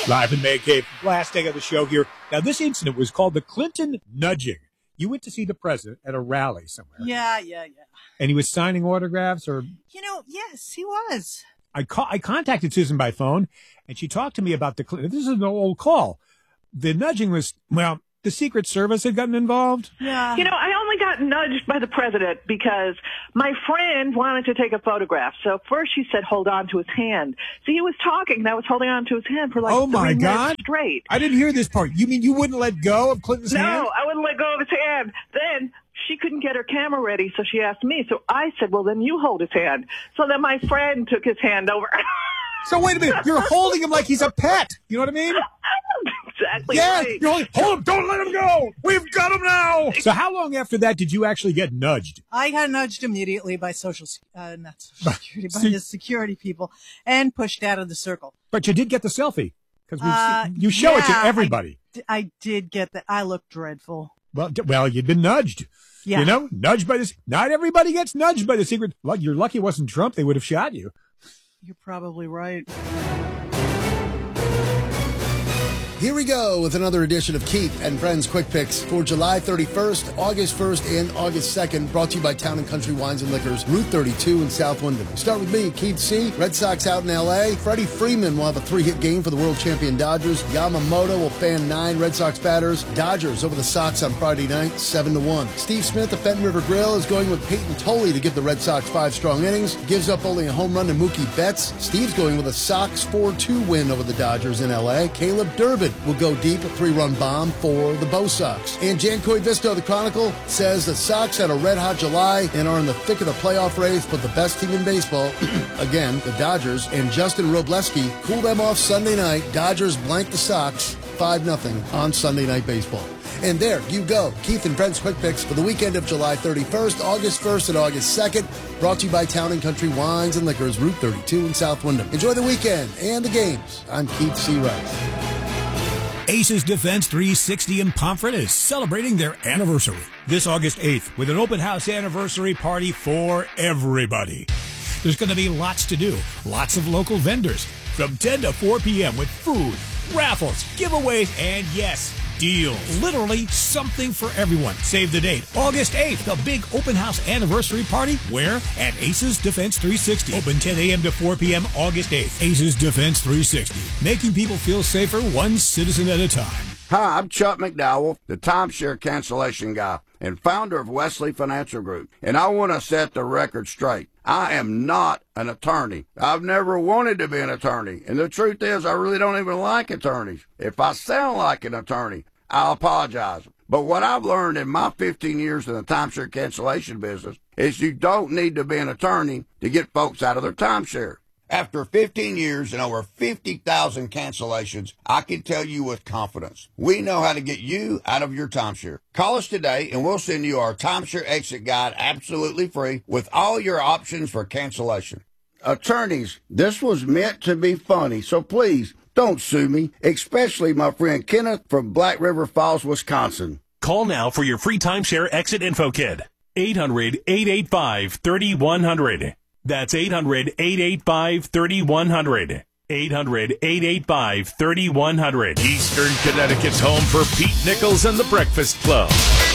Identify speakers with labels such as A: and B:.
A: Live in May Cave, last day of the show here. Now, this incident was called the Clinton nudging. You went to see the president at a rally somewhere.
B: Yeah.
A: And he was signing autographs, or?
B: Yes, he was.
A: I contacted Susan by phone, and she talked to me about the Clinton. This is an old call. The nudging was, the Secret Service had gotten involved.
B: Yeah.
C: I only got nudged by the president because my friend wanted to take a photograph. So first she said, hold on to his hand. So he was talking, and I was holding on to his hand for like 3 minutes straight.
A: I didn't hear this part. You mean you wouldn't let go of Clinton's hand?
C: No, I wouldn't let go of his hand. Then she couldn't get her camera ready, so she asked me. So I said, well, then you hold his hand. So then my friend took his hand over.
A: So wait a minute. You're holding him like he's a pet. You know what I mean?
C: Exactly
A: yeah,
C: right.
A: You're like, hold him, don't let him go. We've got him now. So how long after that did you actually get nudged?
B: I got nudged immediately by the security people and pushed out of the circle.
A: But you did get the selfie because you show it to everybody.
B: I did get that. I looked dreadful.
A: Well, you'd been nudged.
B: Yeah.
A: Nudged by this. Not everybody gets nudged by the secret. You're lucky it wasn't Trump. They would have shot you.
B: You're probably right.
D: Here we go with another edition of Keith and Friends Quick Picks for July 31st, August 1st, and August 2nd, brought to you by Town & Country Wines and Liquors, Route 32 in South Wyndham. Start with me, Keith C. Red Sox out in L.A. Freddie Freeman will have a 3-hit game for the world champion Dodgers. Yamamoto will fan 9 Red Sox batters. Dodgers over the Sox on Friday night, 7-1. Steve Smith of Fenton River Grill is going with Peyton Tolley to give the Red Sox 5 strong innings. Gives up only a home run to Mookie Betts. Steve's going with a Sox 4-2 win over the Dodgers in L.A. Caleb Durbin will go deep, a 3-run bomb for the Bo Sox. And Jan Visto of the Chronicle says the Sox had a red-hot July and are in the thick of the playoff race, but the best team in baseball, again, the Dodgers, and Justin Robleski cooled them off Sunday night. Dodgers blanked the Sox 5-0 on Sunday Night Baseball. And there you go. Keith and Friends Quick Picks for the weekend of July 31st, August 1st, and August 2nd. Brought to you by Town & Country Wines and Liquors, Route 32 in South Wyndham. Enjoy the weekend and the games. I'm Keith C. Rice.
E: Aces Defense 360 in Pomfret is celebrating their anniversary this August 8th with an open house anniversary party for everybody. There's going to be lots to do, lots of local vendors from 10 to 4 p.m. with food, raffles, giveaways, and yes, deals. Literally something for everyone. Save the date, August 8th, the big open house anniversary party. Where? At Aces Defense 360. Open 10 a.m. to 4 p.m. August 8th. Aces Defense 360. Making people feel safer one citizen at a time.
F: Hi, I'm Chuck McDowell, the timeshare cancellation guy and founder of Wesley Financial Group. And I want to set the record straight. I am not an attorney. I've never wanted to be an attorney. And the truth is, I really don't even like attorneys. If I sound like an attorney, I'll apologize. But what I've learned in my 15 years in the timeshare cancellation business is you don't need to be an attorney to get folks out of their timeshare. After 15 years and over 50,000 cancellations, I can tell you with confidence, we know how to get you out of your timeshare. Call us today and we'll send you our timeshare exit guide absolutely free with all your options for cancellation. Attorneys, this was meant to be funny, so please don't sue me, especially my friend Kenneth from Black River Falls, Wisconsin.
G: Call now for your free timeshare exit info kit. 800-885-3100. That's 800-885-3100. 800-885-3100.
H: Eastern Connecticut's home for Pete Nichols and the Breakfast Club.